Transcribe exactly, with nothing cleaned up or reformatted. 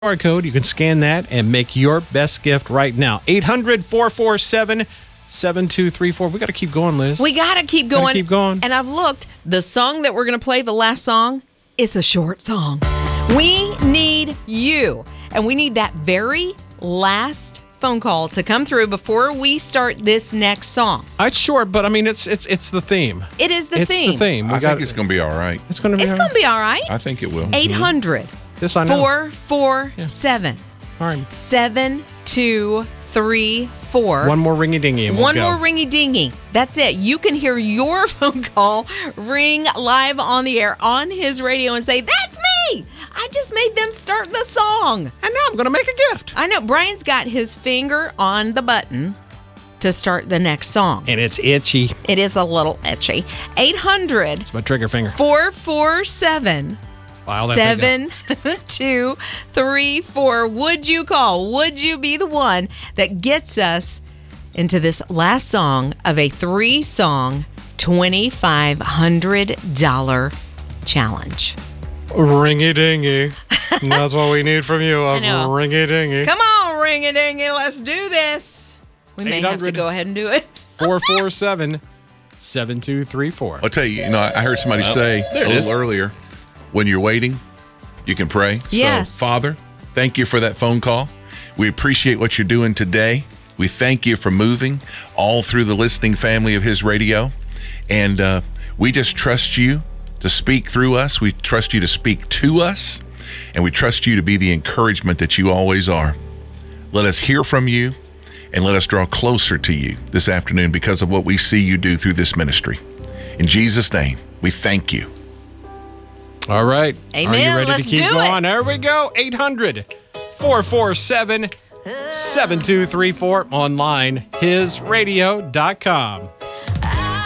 Q R code. You can scan that and make your best gift right now. eight hundred, four four seven, seven two three four. We got to keep going, Liz. We got to keep going. Gotta keep going. And I've looked. The song that we're going to play, the last song, is a short song. We need you. And we need that very last phone call to come through before we start this next song. It's short, but I mean, it's it's it's the theme. It is the it's theme. It's the theme. We I got, think it's going to be all right. It's going to be It's all going right. to be all right. I think it will. eight hundred, This I know. four four seven, All right. seven two three four. One more ringy dingy. And we'll One go. more ringy dingy. That's it. You can hear your phone call ring live on the air on his radio and say, "That's me. I just made them start the song." And now I'm going to make a gift. I know. Brian's got his finger on the button to start the next song. And it's itchy. It is a little itchy. eight hundred, It's my trigger finger. four four seven, File that thing seven two three four. Would you call? Would you be the one that gets us into this last song of a three-song, twenty-five hundred dollars challenge? Ringy dingy. That's what we need from you. A I know. ringy dingy. Come on, ring-a-dingy, let's do this. We may have to eight hundred, go ahead and do it. four four seven, seven two three four. I'll tell you, you know, I heard somebody say there a it little is. earlier, when you're waiting, you can pray. Yes. So, Father, thank you for that phone call. We appreciate what you're doing today. We thank you for moving all through the listening family of His Radio. And uh, we just trust you to speak through us. We trust you to speak to us. And we trust you to be the encouragement that you always are. Let us hear from you and let us draw closer to you this afternoon because of what we see you do through this ministry. In Jesus' name, we thank you. All right. Amen. Are you ready Let's to keep do it. going? There we go. eight hundred, four four seven, seven two three four. Online, his radio dot com.